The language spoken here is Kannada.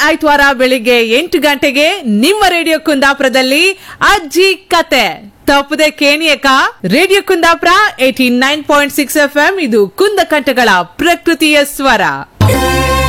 ಆಯ್ತವಾರ ಬೆಳಿಗ್ಗೆ 8 ಗಂಟೆಗೆ ನಿಮ್ಮ ರೇಡಿಯೋ ಕುಂದಾಪುರದಲ್ಲಿ ಅಜ್ಜಿ ಕತೆ ತಪ್ಪದೆ ಕೇಣಿಯಕ. Radio Kundapura 89.6 FM. ಇದು ಕುಂದಕಂಠಗಳ ಪ್ರಕೃತಿಯ ಸ್ವರ.